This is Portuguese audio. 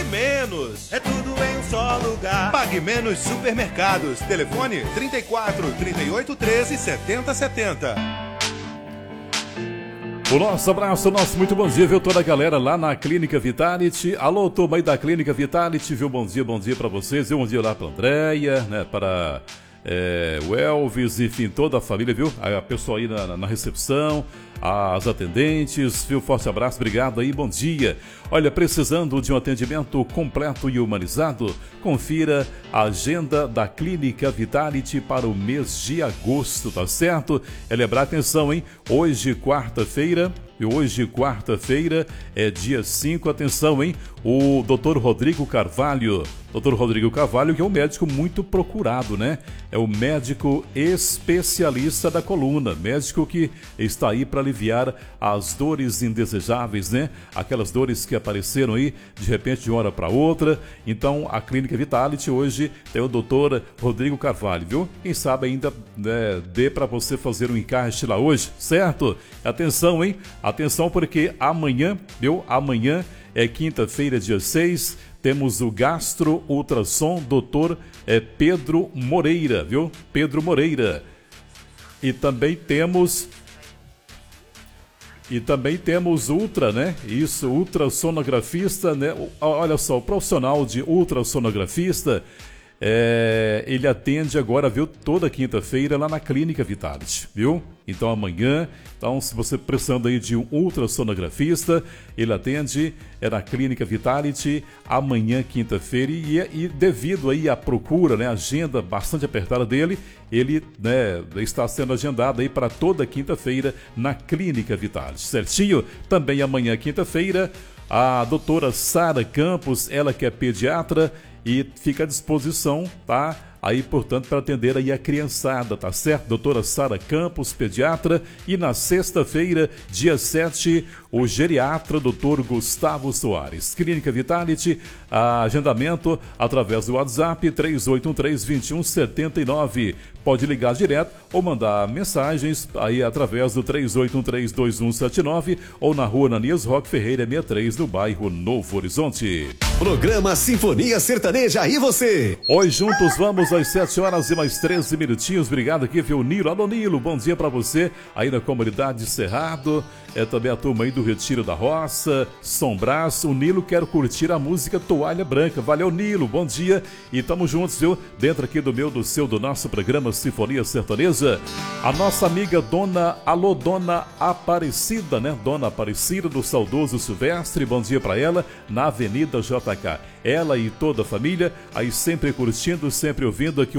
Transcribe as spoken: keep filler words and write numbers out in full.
Menos. É tudo em um só lugar. Pague Menos Supermercados. Telefone trinta e quatro, trinta e oito, treze, setenta, setenta. O nosso abraço, o nosso muito bom dia, viu, toda a galera lá na Clínica Vitality. Alô, turma aí da Clínica Vitality, viu, bom dia, bom dia pra vocês, viu, bom dia lá pra Andréia, né, para é, o Elvis, enfim, toda a família, viu, a pessoa aí na, na recepção, as atendentes, viu, forte abraço, obrigado aí, bom dia. Olha, precisando de um atendimento completo e humanizado, confira a agenda da Clínica Vitality para o mês de agosto, tá certo? É lembrar, atenção, hein? Hoje, quarta-feira, e hoje, quarta-feira, é dia cinco, atenção, hein? O doutor Rodrigo Carvalho, doutor Rodrigo Carvalho, que é um médico muito procurado, né? É o médico especialista da coluna, médico que está aí para aliviar as dores indesejáveis, né? Aquelas dores que apareceram aí, de repente, de uma hora para outra. Então, a Clínica Vitality hoje tem o doutor Rodrigo Carvalho, viu? Quem sabe ainda, né, dê para você fazer um encaixe lá hoje, certo? Atenção, hein? Atenção, porque amanhã, viu? Amanhã é quinta-feira, dia seis, temos o Gastro Ultrassom doutor é, Pedro Moreira, viu? Pedro Moreira. E também temos... E também temos ultra, né? Isso, ultrassonografista, né? Olha só, o profissional de ultrassonografista, é, ele atende agora, viu, toda quinta-feira lá na Clínica Vitality, viu? Então amanhã, então se você precisando aí de um ultrassonografista, ele atende é na Clínica Vitality amanhã, quinta-feira, e, e devido aí à procura, né, a agenda bastante apertada dele, ele, né, está sendo agendado aí para toda quinta-feira na Clínica Vitality, certinho? Também amanhã, quinta-feira, a doutora Sara Campos, ela que é pediatra e fica à disposição, tá? Aí, portanto, para atender aí a criançada, tá certo? Doutora Sara Campos, pediatra. E na sexta-feira, dia sete, o geriatra doutor Gustavo Soares. Clínica Vitality, agendamento através do WhatsApp três oito um três, dois um sete nove. Pode ligar direto ou mandar mensagens aí através do três oito um três, dois um sete nove ou na rua Ananias Roque Ferreira sessenta e três, no bairro Novo Horizonte. Programa Sinfonia Sertaneja e você. Hoje juntos vamos às sete horas e mais treze minutinhos. Obrigado aqui, viu, Nilo. Alô, Nilo, bom dia pra você aí na comunidade Cerrado. É também a turma aí do Retiro da Roça, São Brás. O Nilo quer curtir a música Toalha Branca. Valeu, Nilo, bom dia. E tamo juntos, viu? Dentro aqui do meu, do seu, do nosso programa Sinfonia Sertaneja. A nossa amiga Dona, alô, Dona Aparecida, né? Dona Aparecida do saudoso Silvestre, bom dia pra ela, na Avenida J K. Ela e toda a família, aí sempre curtindo, sempre ouvindo aqui